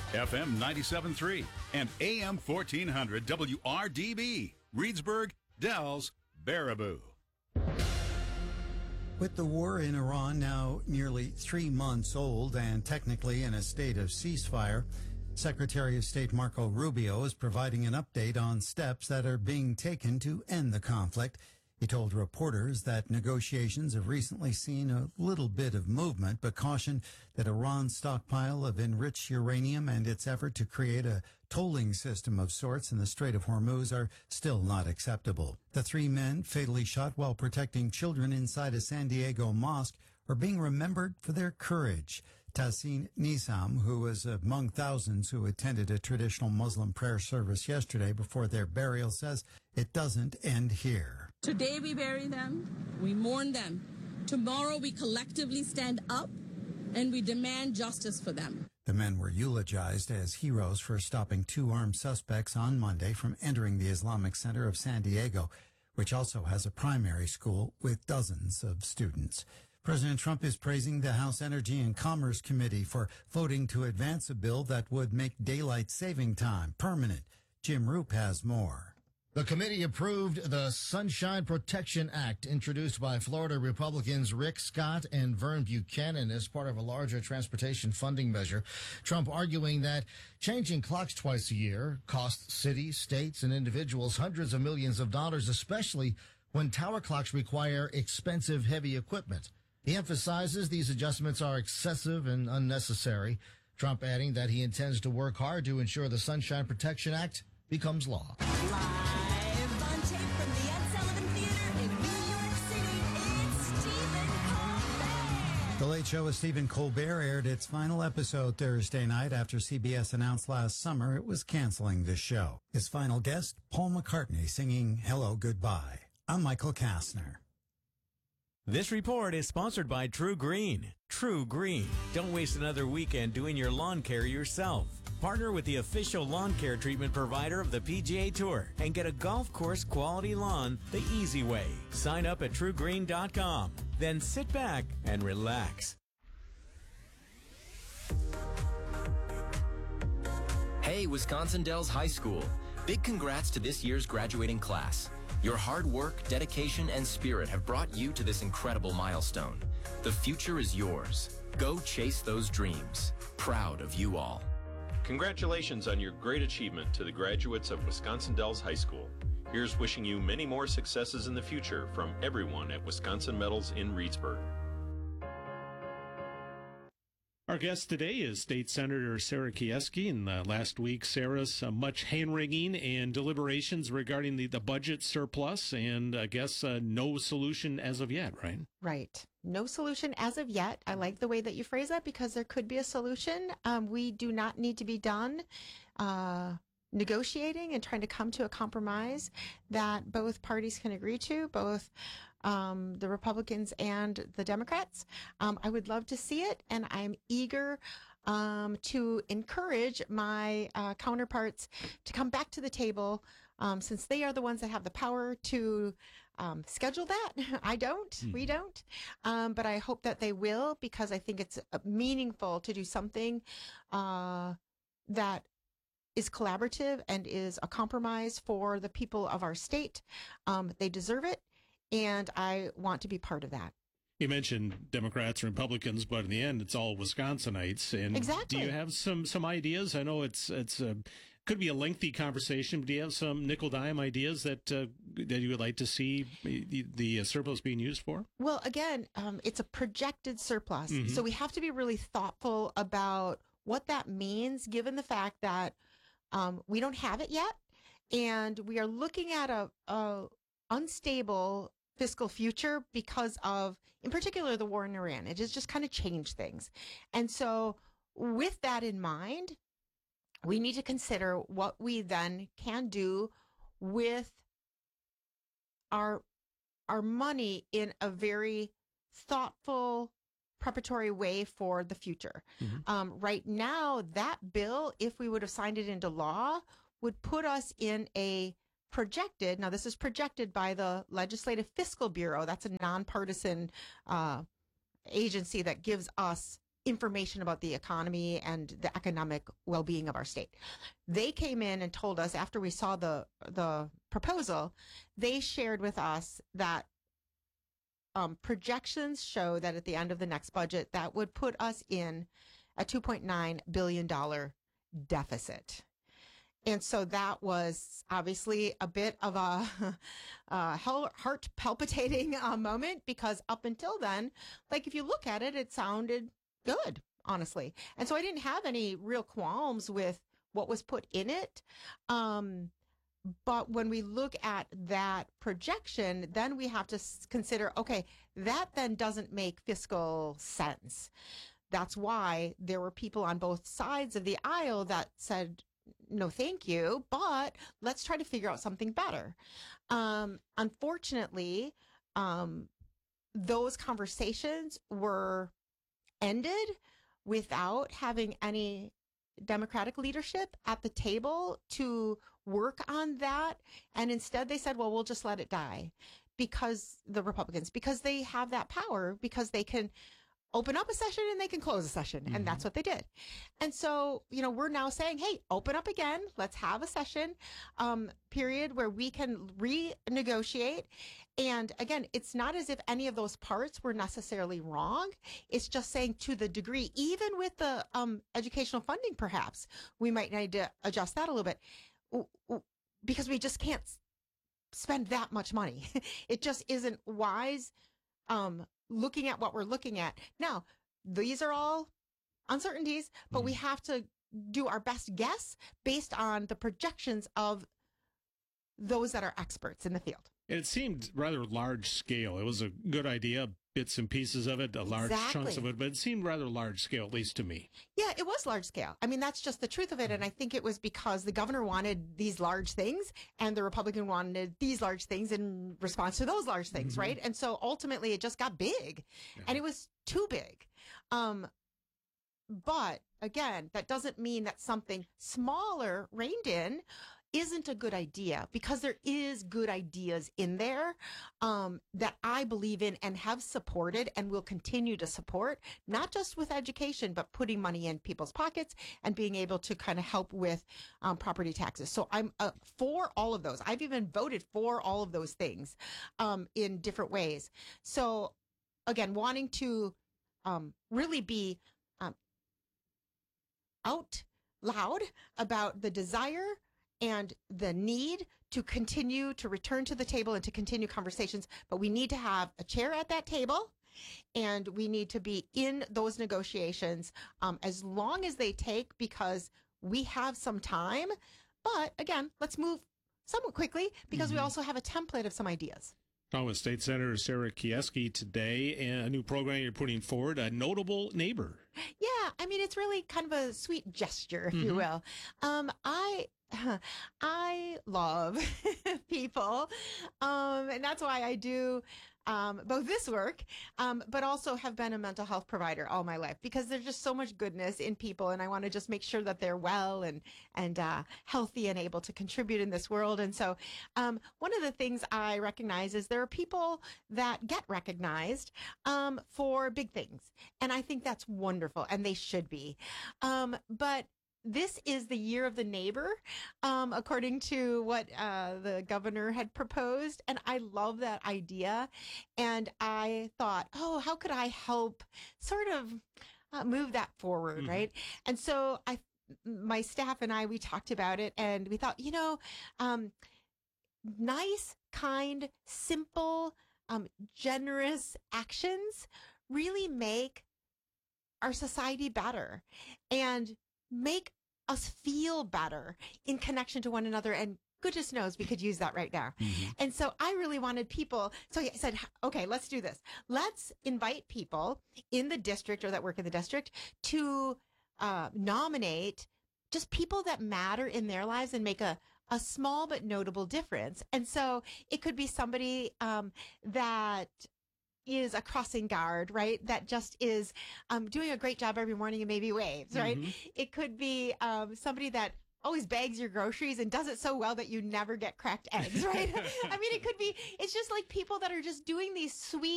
FM 97.3 and AM 1400 WRDB, Reedsburg, Dells, Baraboo. With the war in Iran now nearly 3 months old and technically in a state of ceasefire, Secretary of State Marco Rubio is providing an update on steps that are being taken to end the conflict. He told reporters that negotiations have recently seen a little bit of movement, but cautioned that Iran's stockpile of enriched uranium and its effort to create a tolling system of sorts in the Strait of Hormuz are still not acceptable. The 3 men fatally shot while protecting children inside a San Diego mosque are being remembered for their courage. Tahsin Nizam, who was among thousands who attended a traditional Muslim prayer service yesterday before their burial, says it doesn't end here. Today we bury them, we mourn them. Tomorrow we collectively stand up and we demand justice for them. The men were eulogized as heroes for stopping 2 armed suspects on Monday from entering the Islamic Center of San Diego, which also has a primary school with dozens of students. President Trump is praising the House Energy and Commerce Committee for voting to advance a bill that would make daylight saving time permanent. Jim Roop has more. The committee approved the Sunshine Protection Act introduced by Florida Republicans Rick Scott and Vern Buchanan as part of a larger transportation funding measure. Trump arguing that changing clocks twice a year costs cities, states, and individuals hundreds of millions of dollars, especially when tower clocks require expensive, heavy equipment. He emphasizes these adjustments are excessive and unnecessary. Trump adding that he intends to work hard to ensure the Sunshine Protection Act becomes law. Live on tape from the Ed Sullivan Theater in New York City, it's Stephen Colbert. The Late Show with Stephen Colbert aired its final episode Thursday night after CBS announced last summer it was canceling the show. His final guest, Paul McCartney, singing Hello, Goodbye. I'm Michael Kastner. This report is sponsored by True Green. True Green. Don't waste another weekend doing your lawn care yourself. Partner with the official lawn care treatment provider of the PGA Tour and get a golf course quality lawn the easy way. Sign up at truegreen.com. Then sit back and relax. Hey, Wisconsin Dells High School. Big congrats to this year's graduating class. Your hard work, dedication, and spirit have brought you to this incredible milestone. The future is yours. Go chase those dreams. Proud of you all. Congratulations on your great achievement to the graduates of Wisconsin Dells High School. Here's wishing you many more successes in the future from everyone at Wisconsin Metals in Reedsburg. Our guest today is State Senator Sarah Kieski. And last week, Sarah's much hand-wringing and deliberations regarding the budget surplus, and I guess no solution as of yet, right? Right. No solution as of yet. I like the way that you phrase that because there could be a solution. We do not need to be done negotiating and trying to come to a compromise that both parties can agree to, both the Republicans and the Democrats. I would love to see it, and I'm eager to encourage my counterparts to come back to the table, since they are the ones that have the power to schedule that. I don't. We don't. But I hope that they will, because I think it's meaningful to do something that is collaborative and is a compromise for the people of our state. They deserve it, and I want to be part of that. You mentioned Democrats and Republicans, but in the end, it's all Wisconsinites. And exactly. Do you have some ideas? I know it's could be a lengthy conversation, but do you have some nickel-dime ideas that you would like to see the surplus being used for? Well, again, it's a projected surplus, so we have to be really thoughtful about what that means, given the fact that we don't have it yet, and we are looking at a unstable fiscal future because of, in particular, the war in Iran. It has just kind of changed things. And so with that in mind, we need to consider what we then can do with our money in a very thoughtful, preparatory way for the future. Right now, that bill, if we would have signed it into law, would put us in a projected, now this is projected by the Legislative Fiscal Bureau. That's a nonpartisan agency that gives us information about the economy and the economic well-being of our state. They came in and told us after we saw the proposal, they shared with us that projections show that at the end of the next budget, that would put us in a $2.9 billion deficit. And so that was obviously a bit of a heart palpitating moment, because up until then, like if you look at it, it sounded good, honestly. And so I didn't have any real qualms with what was put in it. But when we look at that projection, then we have to consider, okay, that then doesn't make fiscal sense. That's why there were people on both sides of the aisle that said, no, thank you, but let's try to figure out something better. Unfortunately, those conversations were ended without having any Democratic leadership at the table to work on that. And instead they said, well, we'll just let it die, because the Republicans, because they have that power, because they can open up a session and they can close a session. And that's what they did. And so, we're now saying, hey, open up again. Let's have a session period where we can renegotiate. And again, it's not as if any of those parts were necessarily wrong. It's just saying, to the degree, even with the educational funding, perhaps we might need to adjust that a little bit, because we just can't spend that much money. It just isn't wise. Looking at what we're looking at now, these are all uncertainties, but we have to do our best guess based on the projections of those that are experts in the field. It seemed rather large scale. It was a good idea, bits and pieces of it, large chunks of it, but it seemed rather large scale, at least to me. Yeah, it was large scale. I mean, that's just the truth of it. And I think it was because the governor wanted these large things and the Republican wanted these large things in response to those large things, right? And so ultimately it just got big, and it was too big. But again, that doesn't mean that something smaller reined in isn't a good idea, because there is good ideas in there that I believe in and have supported and will continue to support, not just with education, but putting money in people's pockets and being able to kind of help with property taxes. So I'm for all of those. I've even voted for all of those things in different ways. So again, wanting to really be out loud about the desire and the need to continue to return to the table and to continue conversations. But we need to have a chair at that table, and we need to be in those negotiations as long as they take, because we have some time. But again, let's move somewhat quickly, because we also have a template of some ideas. Talking with State Senator Sarah Kieski today, and a new program you're putting forward, A Notable Neighbor. Yeah, I mean, it's really kind of a sweet gesture, if you will. I love people, and that's why I do both this work, but also have been a mental health provider all my life, because there's just so much goodness in people, and I want to just make sure that they're well and healthy and able to contribute in this world. And so one of the things I recognize is there are people that get recognized for big things, and I think that's wonderful, and they should be. But this is the year of the neighbor, according to what the governor had proposed. And I love that idea. And I thought, oh, how could I help sort of move that forward, right? And so my staff and I, we talked about it, and we thought, nice, kind, simple, generous actions really make our society better and make us feel better in connection to one another. And goodness knows we could use that right now. And so I really wanted people. So I said, okay, let's do this. Let's invite people in the district or that work in the district to nominate just people that matter in their lives and make a small but notable difference. And so it could be somebody that is a crossing guard, right? That just is doing a great job every morning and maybe waves, right? It could be somebody that always bags your groceries and does it so well that you never get cracked eggs, right? I mean, it could be, it's just like people that are just doing these sweet